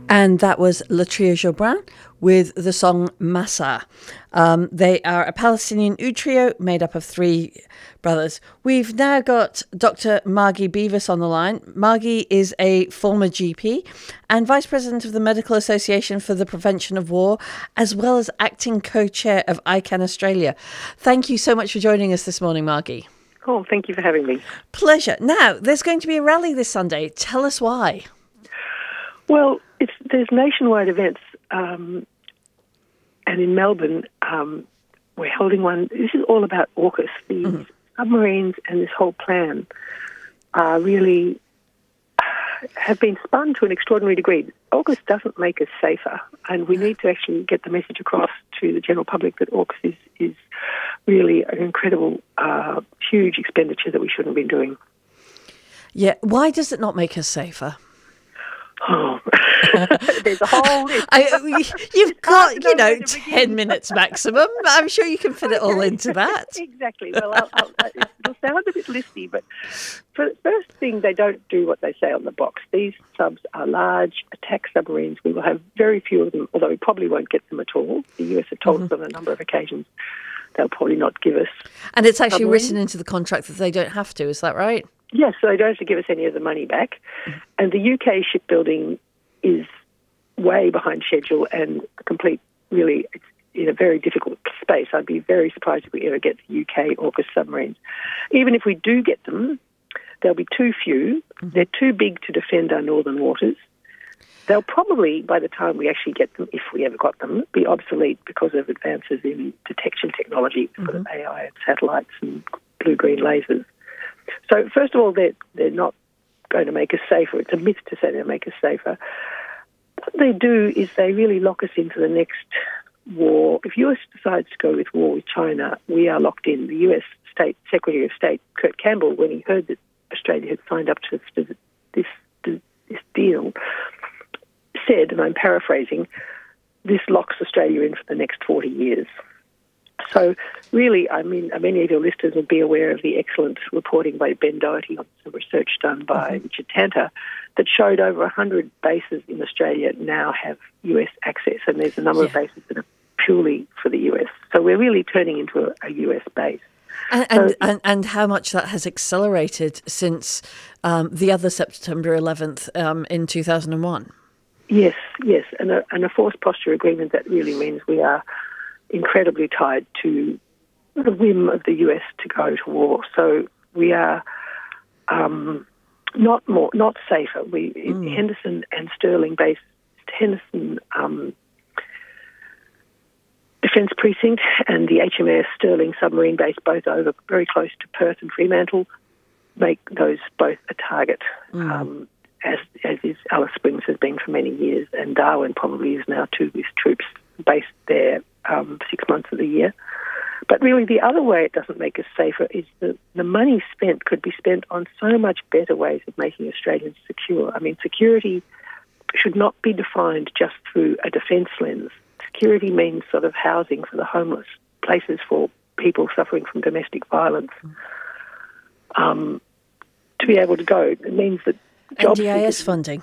And that was Latria Joubran with the song Massa. They are a Palestinian oud trio made up of three brothers. We've now got Dr. Margie Beavis on the line. Margie is a former GP and Vice President of the Medical Association for the Prevention of War, as well as acting co-chair of ICAN Australia. Thank you so much for joining us this morning, Margie. Oh, thank you for having me. Pleasure. Now, there's going to be a rally this Sunday. Tell us why. Well, there's nationwide events, and in Melbourne, we're holding one. This is all about AUKUS. The submarines and this whole plan really have been spun to an extraordinary degree. AUKUS doesn't make us safer, and we need to actually get the message across to the general public that AUKUS is really an incredible, huge expenditure that we shouldn't be doing. Yeah, why does it not make us safer? Oh, there's a whole... You've got, 10 minutes maximum. I'm sure you can fit it all into that. Exactly. Well, it'll sound a bit listy, but for the first thing, they don't do what they say on the box. These subs are large attack submarines. We will have very few of them, although we probably won't get them at all. The US have told us on a number of occasions they'll probably not give us. And it's actually written into the contract that they don't have to, is that right? Yes, so they don't have to give us any of the money back. And the UK shipbuilding is way behind schedule and really, it's in a very difficult space. I'd be very surprised if we ever get the UK AUKUS submarines. Even if we do get them, there'll be too few. They're too big to defend our northern waters. They'll probably, by the time we actually get them, if we ever got them, be obsolete because of advances in detection technology, sort of AI and satellites and blue-green lasers. So, first of all, they're not going to make us safer. It's a myth to say they'll make us safer. What they do is they really lock us into the next war. If US decides to go with war with China, we are locked in. The US Secretary of State, Kurt Campbell, when he heard that Australia had signed up to this deal, said, and I'm paraphrasing, this locks Australia in for the next 40 years. So really, I mean, many of your listeners will be aware of the excellent reporting by Ben Doherty on some research done by Richard Tanter that showed over 100 bases in Australia now have US access, and there's a number of bases that are purely for the US. So we're really turning into a US base. And how much that has accelerated since the other September 11th in 2001. Yes, and a force posture agreement that really means we are incredibly tied to the whim of the US to go to war. So we are not safer. Henderson and Stirling base, Henderson Defence Precinct and the HMAS Stirling submarine base, both over very close to Perth and Fremantle, make those both a target, as is Alice Springs has been for many years, and Darwin probably is now too, with troops based there 6 months of the year. But really the other way it doesn't make us safer is that the money spent could be spent on so much better ways of making Australians secure. I mean, security should not be defined just through a defence lens. Security means sort of housing for the homeless, places for people suffering from domestic violence. To be able to go, it means that NDIS funding.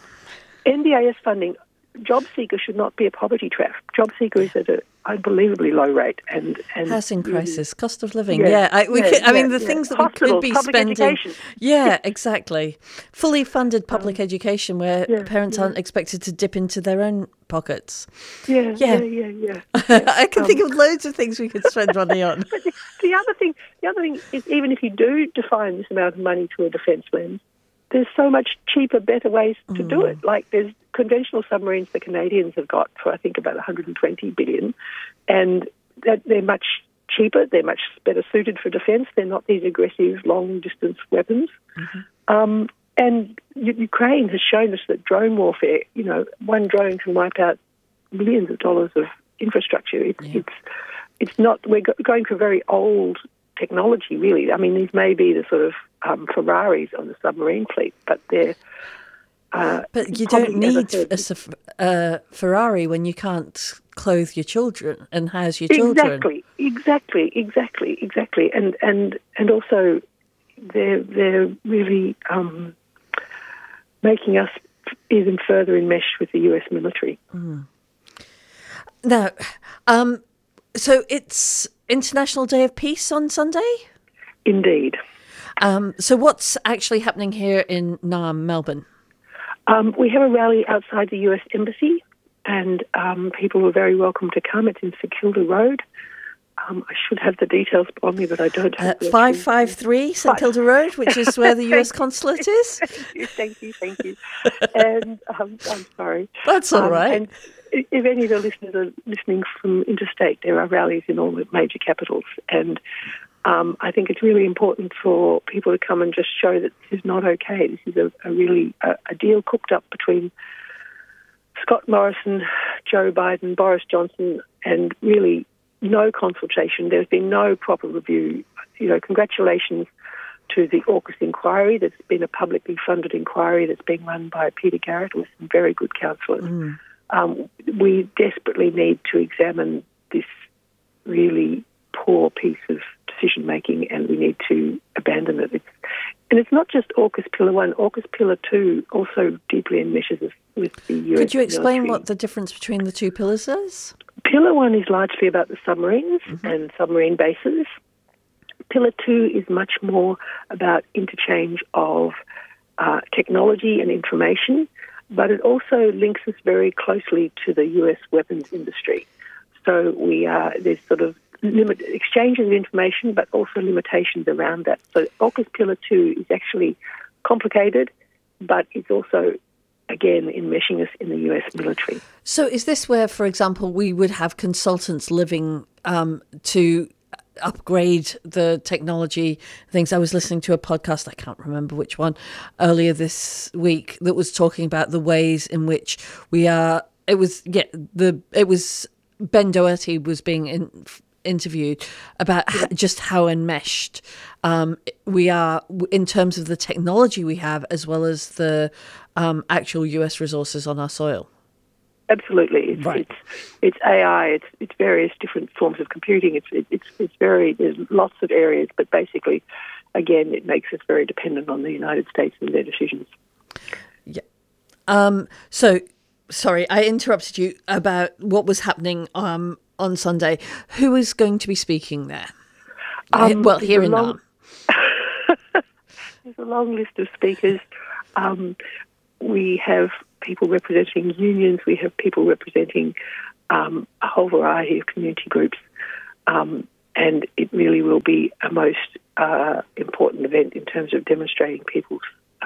Job seeker should not be a poverty trap. Job seeker is at an unbelievably low rate, and housing crisis, cost of living. The things that we could be spending. Education. Yeah, exactly. Fully funded public education, where parents aren't expected to dip into their own pockets. Yeah. I can think of loads of things we could spend money on. But the other thing is, even if you do define this amount of money to a defence lens, there's so much cheaper, better ways to do it. Like there's conventional submarines the Canadians have got for, I think, about $120 billion, and they're much cheaper. They're much better suited for defence. They're not these aggressive, long-distance weapons. And Ukraine has shown us that drone warfare, one drone can wipe out millions of dollars of infrastructure. It's not. We're going for very old technology, really. I mean, these may be the sort of Ferraris on the submarine fleet, but they're... but you don't need a Ferrari when you can't clothe your children and house your children. Exactly. And also, they're really making us even further enmeshed with the US military. Now, so it's International Day of Peace on Sunday? Indeed. So what's actually happening here in Naarm, Melbourne? We have a rally outside the US Embassy, and people are very welcome to come. It's in St Kilda Road. I should have the details on me, but I don't have 553 St Kilda Road, which is where the US consulate is. Thank you. And I'm sorry. That's all right. And if any of the listeners are listening from interstate, there are rallies in all the major capitals. And I think it's really important for people to come and just show that this is not okay. This is a deal cooked up between Scott Morrison, Joe Biden, Boris Johnson, and really no consultation. There's been no proper review. Congratulations to the AUKUS inquiry. That's been a publicly funded inquiry that's being run by Peter Garrett with some very good counsellors. We desperately need to examine this really poor piece of decision-making, and we need to abandon it. And it's not just AUKUS Pillar 1. AUKUS Pillar 2 also deeply enmeshes us with the US Could you explain military. what the difference between the two pillars is? Pillar 1 is largely about the submarines and submarine bases. Pillar 2 is much more about interchange of technology and information, but it also links us very closely to the US weapons industry. So there's sort of exchanges of information, but also limitations around that. So AUKUS Pillar 2 is actually complicated, but it's also, again, enmeshing us in the US military. So is this where, for example, we would have consultants living to upgrade the technology things? I was listening to a podcast, I can't remember which one, earlier this week that was talking about the ways in which we are. It was Ben Doherty was being interviewed about just how enmeshed we are in terms of the technology we have, as well as the actual US resources on our soil. Absolutely, it's AI, it's various different forms of computing. There's lots of areas, but basically, again, it makes us very dependent on the United States and their decisions. Yeah. So, sorry, I interrupted you about what was happening on Sunday. Who is going to be speaking there? Here in Naarm. There's a long list of speakers. We have people representing unions. We have people representing a whole variety of community groups. And it really will be a most important event in terms of demonstrating people's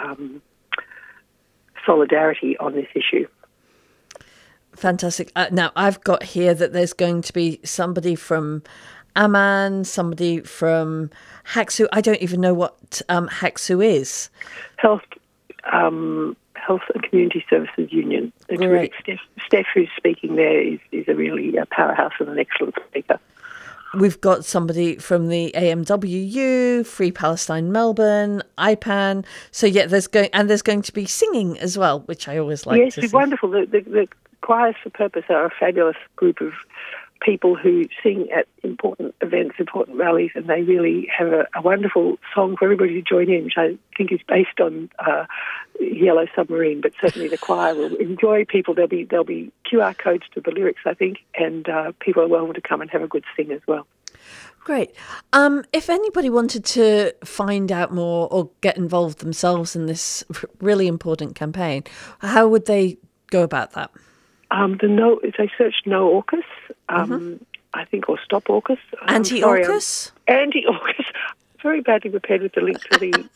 solidarity on this issue. Fantastic. Now, I've got here that there's going to be somebody from Amman, somebody from HACSU. I don't even know what HACSU is. Health and Community Services Union. Great. Steph, who's speaking there, is really a powerhouse and an excellent speaker. We've got somebody from the AMWU, Free Palestine Melbourne, IPAN. So yeah, there's going to be singing as well, which I always like. Yes, to it's see. wonderful. The Choirs for Purpose are a fabulous group of people who sing at important events, important rallies, and they really have a wonderful song for everybody to join in, which I think is based on Yellow Submarine. But certainly the choir will enjoy people. There'll be QR codes to the lyrics, I think, and people are welcome to come and have a good sing as well. Great. If anybody wanted to find out more or get involved themselves in this really important campaign, how would they go about that? If they search No AUKUS, I think, or Stop AUKUS. Anti-AUKUS? Anti-AUKUS. Very badly prepared with the link to the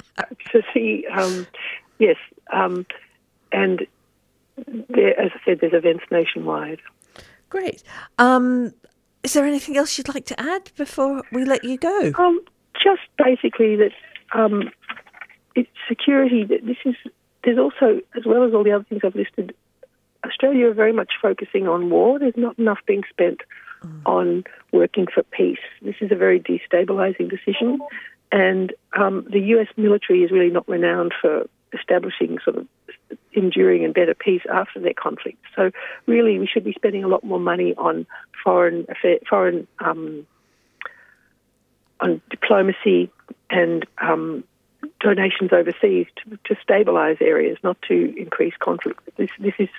yes. And there, as I said, there's events nationwide. Great. Is there anything else you'd like to add before we let you go? Just basically that it's security. There's also, as well as all the other things I've listed, Australia are very much focusing on war. There's not enough being spent on working for peace. This is a very destabilising decision, and the US military is really not renowned for establishing sort of enduring and better peace after their conflict. So really, we should be spending a lot more money on on diplomacy and donations overseas to stabilise areas, not to increase conflict. This is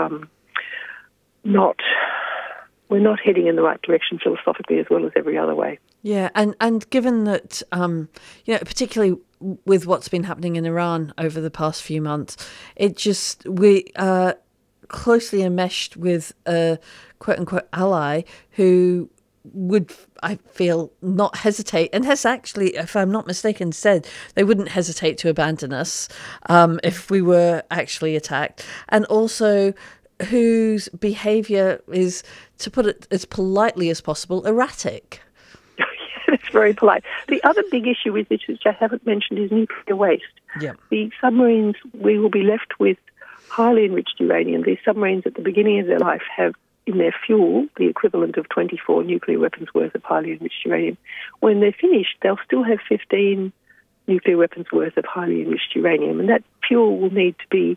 not. We're not heading in the right direction philosophically as well as every other way. Yeah, and given that, particularly with what's been happening in Iran over the past few months, we are closely enmeshed with a quote-unquote ally who would, I feel, not hesitate, and has actually, if I'm not mistaken, said they wouldn't hesitate to abandon us if we were actually attacked, and also whose behaviour is, to put it as politely as possible, erratic. It's very polite. The other big issue with this, which I haven't mentioned, is nuclear waste. Yeah. The submarines, we will be left with highly enriched uranium. These submarines at the beginning of their life have in their fuel the equivalent of 24 nuclear weapons worth of highly enriched uranium. When they're finished, they'll still have 15 nuclear weapons worth of highly enriched uranium, and that fuel will need to be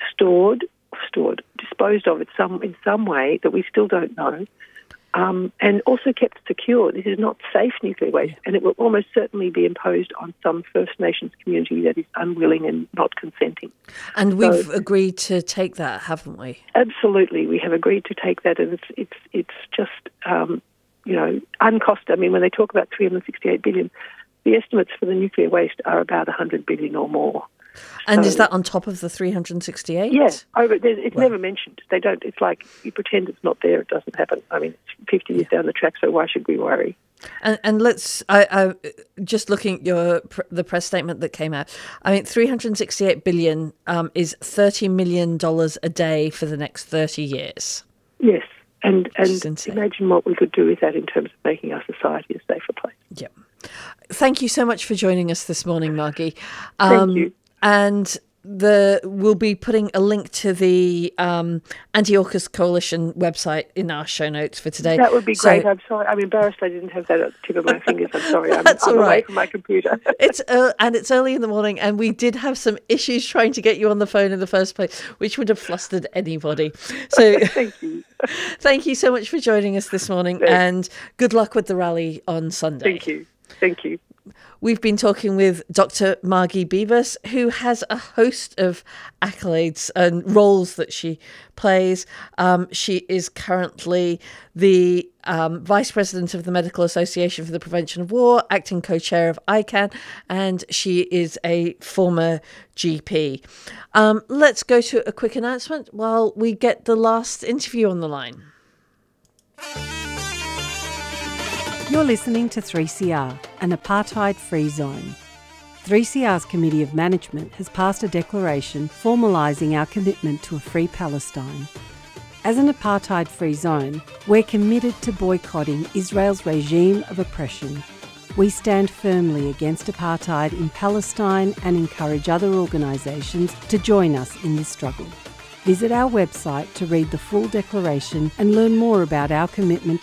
disposed of in some way that we still don't know, and also kept secure. This is not safe nuclear waste, and it will almost certainly be imposed on some First Nations community that is unwilling and not consenting. And we've agreed to take that, haven't we? Absolutely, we have agreed to take that, and it's just uncost. I mean, when they talk about 368 billion, the estimates for the nuclear waste are about 100 billion or more. And is that on top of the 368? Yes. It's never mentioned. They don't. It's like you pretend it's not there. It doesn't happen. I mean, it's 50 years down the track, so why should we worry? And let's. I just looking at the press statement that came out. I mean, 368 billion is $30 million a day for the next 30 years. Yes, and imagine what we could do with that in terms of making our society a safer place. Yep. Thank you so much for joining us this morning, Margie. Thank you. And we'll be putting a link to the Anti-AUKUS Coalition website in our show notes for today. That would be great. I'm sorry. I'm embarrassed I didn't have that at the tip of my fingers. I'm sorry. That's all right. Away from my computer. It's early in the morning, and we did have some issues trying to get you on the phone in the first place, which would have flustered anybody. So thank you. Thank you so much for joining us this morning, and good luck with the rally on Sunday. Thank you. Thank you. We've been talking with Dr. Margie Bevis, who has a host of accolades and roles that she plays. She is currently the Vice President of the Medical Association for the Prevention of War, acting co-chair of ICAN, and she is a former GP. Let's go to a quick announcement while we get the last interview on the line. You're listening to 3CR, an apartheid-free zone. 3CR's Committee of Management has passed a declaration formalising our commitment to a free Palestine. As an apartheid-free zone, we're committed to boycotting Israel's regime of oppression. We stand firmly against apartheid in Palestine and encourage other organisations to join us in this struggle. Visit our website to read the full declaration and learn more about our commitment